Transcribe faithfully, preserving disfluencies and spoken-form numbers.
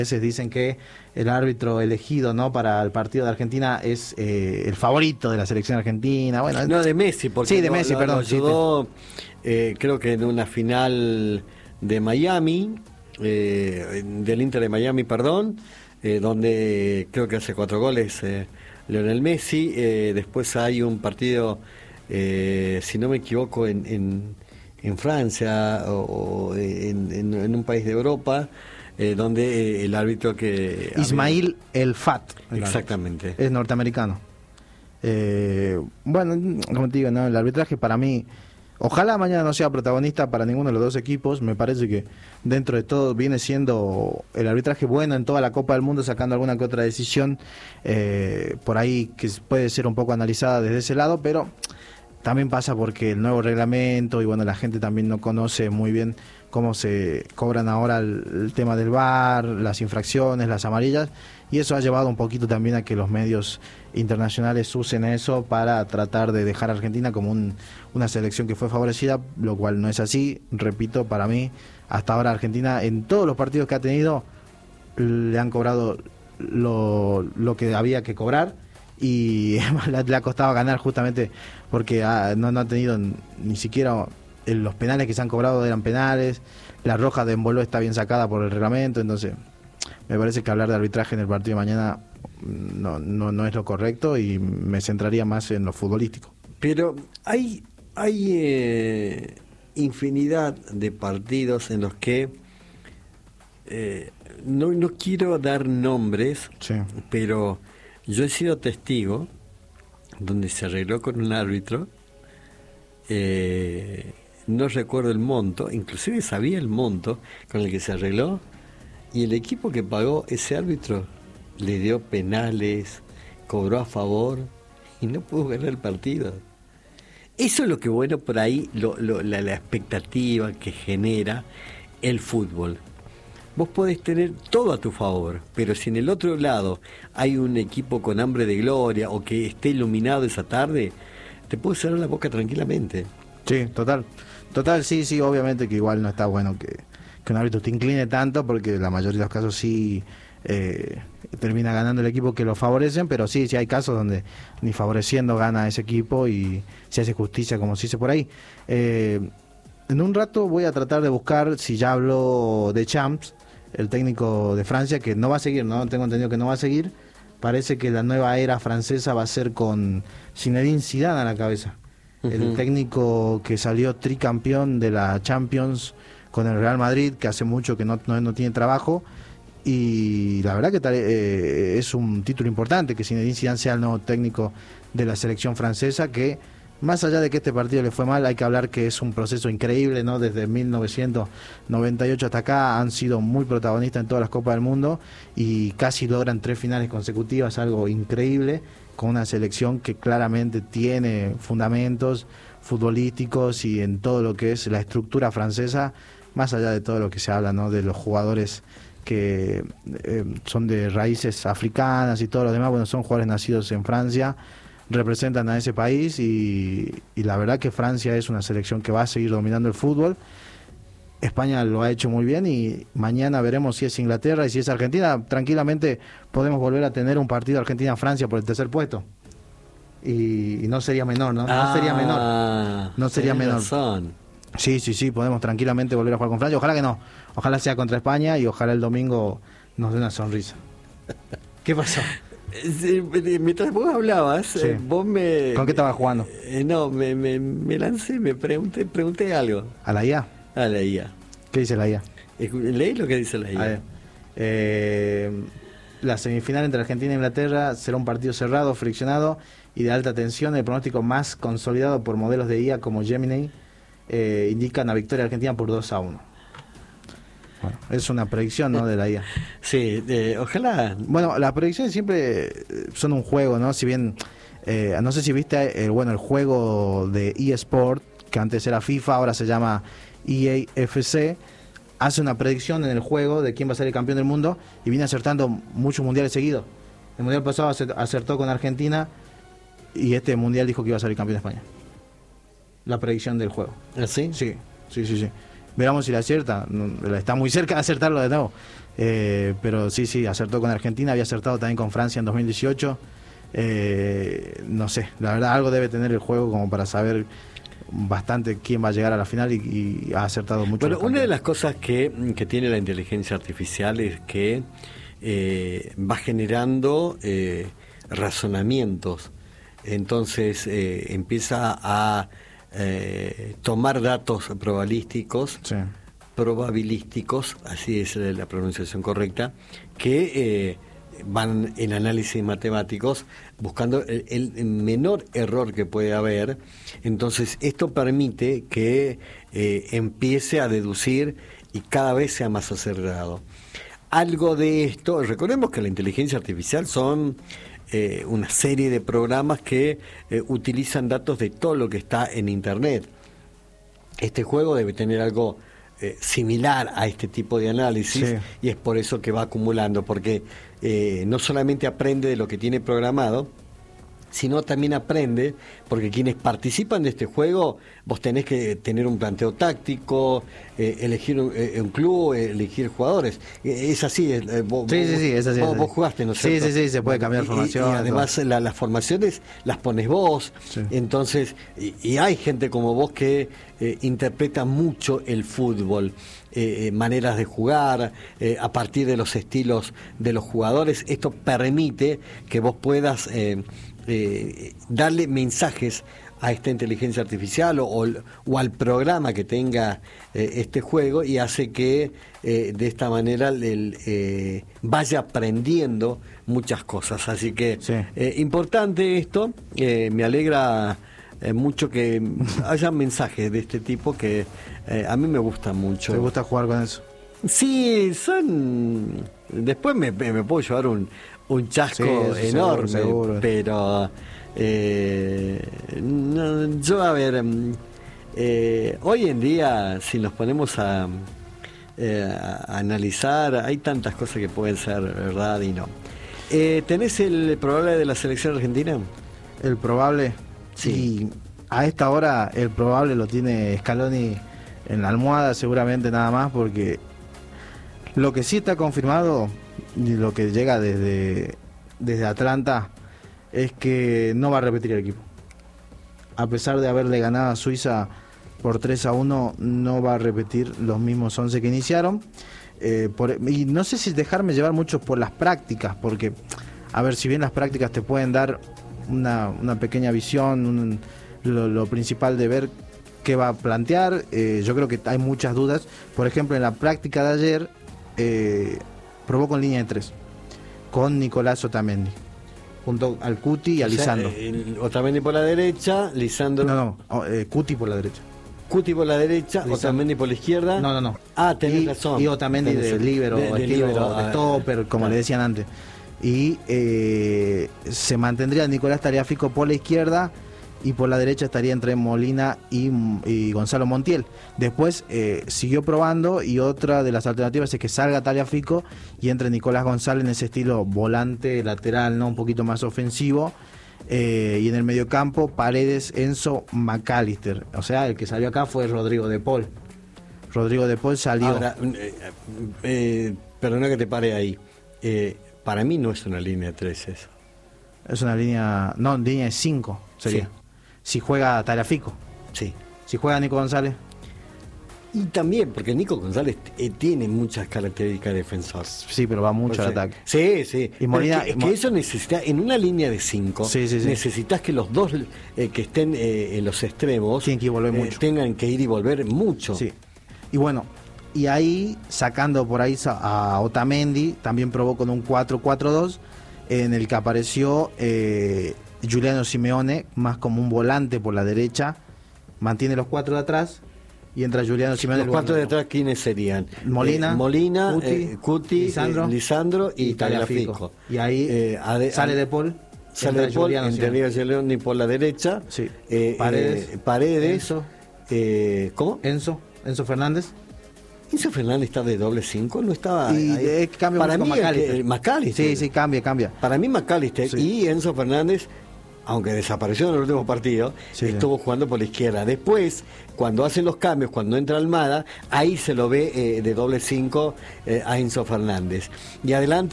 veces dicen que el árbitro elegido, ¿no?, para el partido de Argentina es eh, el favorito de la selección argentina. Bueno, no, de Messi, porque sí, de lo, Messi, lo, perdón, lo ayudó, eh, creo que en una final de Miami, eh, del Inter de Miami, perdón, eh, donde creo que hace cuatro goles eh, Lionel Messi. Eh, después hay un partido, eh, si no me equivoco, en, en, en Francia o, o en, en, en un país de Europa, Eh, donde eh, el árbitro que... Ismail había... El Fat. Exactamente. Es norteamericano. Eh, bueno, como te digo, ¿no?, el arbitraje para mí, ojalá mañana no sea protagonista para ninguno de los dos equipos. Me parece que dentro de todo viene siendo el arbitraje bueno en toda la Copa del Mundo, sacando alguna que otra decisión eh, por ahí que puede ser un poco analizada desde ese lado, pero también pasa porque el nuevo reglamento y bueno, la gente también no conoce muy bien cómo se cobran ahora el, el tema del V A R, las infracciones, las amarillas, y eso ha llevado un poquito también a que los medios internacionales usen eso para tratar de dejar a Argentina como un, una selección que fue favorecida, lo cual no es así. Repito, para mí, hasta ahora Argentina en todos los partidos que ha tenido le han cobrado lo, lo que había que cobrar, y le ha costado ganar justamente porque ha, no, no ha tenido ni siquiera... los penales que se han cobrado eran penales, la roja de Embolo está bien sacada por el reglamento. Entonces me parece que hablar de arbitraje en el partido de mañana no, no, no es lo correcto, y me centraría más en lo futbolístico. Pero hay, hay eh, infinidad de partidos en los que eh, no, no quiero dar nombres, sí, pero yo he sido testigo donde se arregló con un árbitro, eh, no recuerdo el monto, inclusive sabía el monto con el que se arregló, y el equipo que pagó ese árbitro le dio penales, cobró a favor y no pudo ganar el partido. Eso es lo que bueno por ahí, lo, lo, la, la expectativa que genera el fútbol. Vos podés tener todo a tu favor, pero si en el otro lado hay un equipo con hambre de gloria o que esté iluminado esa tarde, te puede cerrar la boca tranquilamente. Sí, total. Total, sí, sí, obviamente que igual no está bueno que, que un árbitro te incline tanto, porque la mayoría de los casos sí eh, termina ganando el equipo que lo favorecen, pero sí, sí hay casos donde ni favoreciendo gana ese equipo y se hace justicia, como se dice por ahí. Eh, en un rato voy a tratar de buscar si ya habló de Champs, el técnico de Francia, que no va a seguir, no tengo entendido que no va a seguir. Parece que la nueva era francesa va a ser con Zinedine Zidane a la cabeza. Uh-huh. El técnico que salió tricampeón de la Champions con el Real Madrid, que hace mucho que no, no, no tiene trabajo, y la verdad que tal, eh, es un título importante que Zinedine Zidane sea el nuevo técnico de la selección francesa, que más allá de que este partido le fue mal, hay que hablar que es un proceso increíble, ¿no? Desde mil novecientos noventa y ocho hasta acá han sido muy protagonistas en todas las Copas del Mundo y casi logran tres finales consecutivas, algo increíble, con una selección que claramente tiene fundamentos futbolísticos y en todo lo que es la estructura francesa, más allá de todo lo que se habla, ¿no? De los jugadores que eh, son de raíces africanas y todo lo demás, bueno, son jugadores nacidos en Francia, representan a ese país y, y la verdad que Francia es una selección que va a seguir dominando el fútbol. España lo ha hecho muy bien y mañana veremos si es Inglaterra y si es Argentina. Tranquilamente podemos volver a tener un partido Argentina-Francia por el tercer puesto y, y no sería menor, ¿no? Ah, no sería menor no sería menor razón. Sí, sí, sí, podemos tranquilamente volver a jugar con Francia. Ojalá que no, ojalá sea contra España y ojalá el domingo nos dé una sonrisa. ¿Qué pasó? Mientras vos hablabas, sí. eh, vos me... ¿Con qué estabas jugando? Eh, no, me, me, me lancé, me pregunté, pregunté algo. ¿A la I A? A la I A. ¿Qué dice la I A? Leí lo que dice la I A. A ver, eh, la semifinal entre Argentina e Inglaterra será un partido cerrado, friccionado y de alta tensión. El pronóstico más consolidado por modelos de I A como Gemini eh, indica una victoria argentina por dos a uno. Bueno, es una predicción, ¿no?, de la I A. Sí, eh, ojalá. Bueno, las predicciones siempre son un juego, ¿no? Si bien, eh, no sé si viste, el, bueno, el juego de eSport, que antes era FIFA, ahora se llama E A F C, hace una predicción en el juego de quién va a ser el campeón del mundo y viene acertando muchos mundiales seguidos. El mundial pasado acertó con Argentina y este mundial dijo que iba a ser el campeón de España. La predicción del juego. ¿Ah, sí? Sí, sí, sí, sí. Veamos si la acierta. Está muy cerca de acertarlo de nuevo. Eh, pero sí, sí, acertó con Argentina, había acertado también con Francia en dos mil dieciocho. Eh, no sé, la verdad algo debe tener el juego como para saber bastante quién va a llegar a la final, y, y ha acertado mucho. Bueno, una de las cosas que, que tiene la inteligencia artificial es que eh, va generando eh, razonamientos. Entonces eh, empieza a eh, tomar datos probabilísticos, sí. probabilísticos, así es la pronunciación correcta, que eh, van en análisis matemáticos buscando el, el menor error que puede haber. Entonces esto permite que eh, empiece a deducir y cada vez sea más acertado. Algo de esto, recordemos que la inteligencia artificial son eh, una serie de programas que eh, utilizan datos de todo lo que está en Internet. Este juego debe tener algo eh, similar a este tipo de análisis, sí. Y es por eso que va acumulando, porque eh, no solamente aprende de lo que tiene programado, sino también aprende, porque quienes participan de este juego, vos tenés que tener un planteo táctico, eh, elegir un, eh, un club, eh, elegir jugadores. Eh, es así, eh, vos, sí, sí, sí, es así, vos, es así. vos jugaste, ¿no es cierto? Sí, sí, sí, se puede cambiar y, formación. Y, y además la, las formaciones las pones vos, sí. Entonces, y, y hay gente como vos que eh, interpreta mucho el fútbol. Eh, maneras de jugar, eh, a partir de los estilos de los jugadores. Esto permite que vos puedas eh, eh, darle mensajes a esta inteligencia artificial o, o, o al programa que tenga eh, este juego, y hace que eh, de esta manera el, eh, vaya aprendiendo muchas cosas. Así que sí. eh, importante esto, eh, me alegra Eh, mucho que haya mensajes de este tipo que eh, a mí me gusta mucho. ¿Te gusta jugar con eso? Sí, son... Después me, me puedo llevar un, un chasco sí, enorme, seguro, seguro. Pero eh, no, yo a ver, eh, hoy en día si nos ponemos a, eh, a analizar, hay tantas cosas que pueden ser verdad y no. Eh, ¿Tenés el probable de la selección argentina? El probable... Sí, a esta hora el probable lo tiene Scaloni en la almohada seguramente, nada más, porque lo que sí está confirmado y lo que llega desde, desde Atlanta es que no va a repetir el equipo. A pesar de haberle ganado a Suiza por tres a uno, no va a repetir los mismos once que iniciaron. Eh, por, y no sé si dejarme llevar mucho por las prácticas, porque, a ver, si bien las prácticas te pueden dar Una, una pequeña visión, un, lo, lo principal de ver qué va a plantear, eh, yo creo que hay muchas dudas. Por ejemplo, en la práctica de ayer eh, probó con línea de tres, con Nicolás Otamendi, junto al Cuti y a o Lisandro. Sea, eh, Otamendi por la derecha, Lisandro... No, no, eh, Cuti por la derecha. Cuti por la derecha, Lisandro. Otamendi por la izquierda. No, no, no. Ah, tenés y, razón. Y Otamendi de líbero, de, de, líbero, de stopper, como claro. le decían antes. Y eh, se mantendría Nicolás Tagliafico por la izquierda, y por la derecha estaría entre Molina y, y Gonzalo Montiel. Después eh, siguió probando, y otra de las alternativas es que salga Tagliafico y entre Nicolás González en ese estilo volante lateral, no, un poquito más ofensivo, eh, y en el mediocampo Paredes, Enzo, McAllister. O sea, el que salió acá fue Rodrigo de Paul. Rodrigo de Paul salió. Ahora, eh, eh, perdona que te pare ahí. Eh, Para mí no es una línea de tres eso. Es una línea... No, línea de cinco sería. Sí. Si juega Tagliafico. Sí. Si juega Nico González. Y también, porque Nico González eh, tiene muchas características de defensor. Sí, pero va mucho al ataque. Sí, sí. Y Molina, es que, que eso necesita, en una línea de cinco, sí, sí, sí. necesitas que los dos eh, que estén eh, en los extremos tienen que volver eh, mucho. tengan que ir y volver mucho. Sí. Y bueno... Y ahí, sacando por ahí a Otamendi, también probó con un cuatro cuatro dos, en el que apareció eh, Giuliano Simeone, más como un volante por la derecha, mantiene los cuatro de atrás, y entra Giuliano Simeone. Los cuatro de atrás, ¿quiénes serían? Molina, eh, Molina Cuti, eh, Cuti Lisandro, eh, Lisandro y, y Tagliafico. Y ahí eh, ade, sale de Paul. Sale de Paul, entraría Giuliano por la derecha. Sí. Eh, Paredes. Eh, Paredes. Enzo. Eh, ¿Cómo? Enzo. Enzo Fernández. Enzo Fernández está de doble cinco, no estaba y ahí. Eh, cambia para mí McAllister. McAllister. Sí, sí, cambia, cambia. Para mí McAllister sí. Y Enzo Fernández aunque desapareció en el último partido, sí, estuvo jugando por la izquierda. Después, cuando hacen los cambios, cuando entra Almada, ahí se lo ve eh, de doble cinco eh, a Enzo Fernández. Y adelante